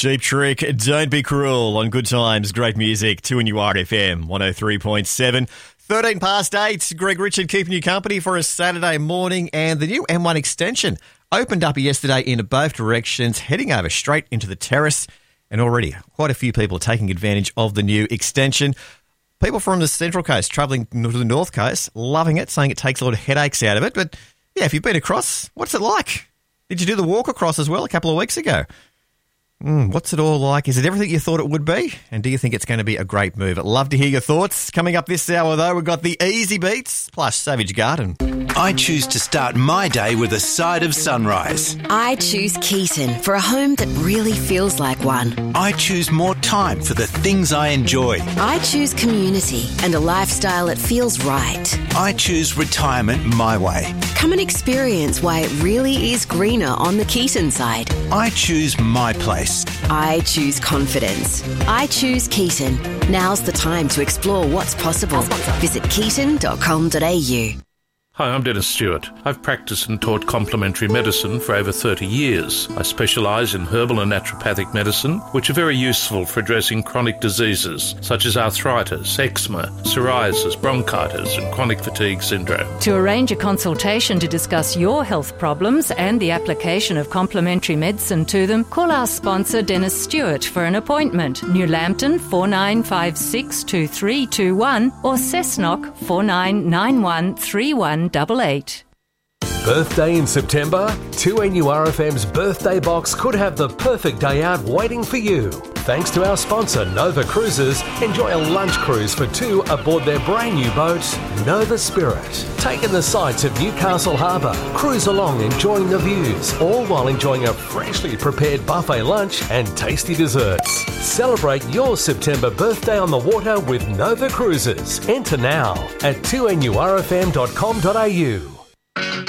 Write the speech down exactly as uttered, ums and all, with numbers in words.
Cheap Trick, Don't Be Cruel on Good Times, great music, two N U R F M, one oh three point seven. thirteen past eight, Greg Richard keeping you company for a Saturday morning, and the new M one extension opened up yesterday in both directions, heading over straight into the terrace, and already quite a few people are taking advantage of the new extension. People from the Central Coast travelling to the North Coast, loving it, saying it takes a lot of headaches out of it. But yeah, if you've been across, what's it like? Did you do the walk across as well a couple of weeks ago? Mm, what's it all like? Is it everything you thought it would be? And do you think it's going to be a great move? I'd love to hear your thoughts. Coming up this hour, though, we've got the Easy Beats plus Savage Garden. I choose to start my day with a side of sunrise. I choose Keaton for a home that really feels like one. I choose more time for the things I enjoy. I choose community and a lifestyle that feels right. I choose retirement my way. Come and experience why it really is greener on the Keaton side. I choose my place. I choose confidence. I choose Keaton. Now's the time to explore what's possible. Visit keaton dot com dot a u. Hi, I'm Dennis Stewart. I've practiced and taught complementary medicine for over thirty years. I specialise in herbal and naturopathic medicine, which are very useful for addressing chronic diseases such as arthritis, eczema, psoriasis, bronchitis and chronic fatigue syndrome. To arrange a consultation to discuss your health problems and the application of complementary medicine to them, call our sponsor Dennis Stewart for an appointment. New Lambton four nine five six two three two one or Cessnock four nine nine one three one double eight. Birthday in September? two N U R F M's birthday box could have the perfect day out waiting for you. Thanks to our sponsor Nova Cruises, enjoy a lunch cruise for two aboard their brand new boat, Nova Spirit. Take in the sights of Newcastle Harbour, cruise along enjoying the views, all while enjoying a freshly prepared buffet lunch and tasty desserts. Celebrate your September birthday on the water with Nova Cruises. Enter now at two N U R F M dot com dot a u.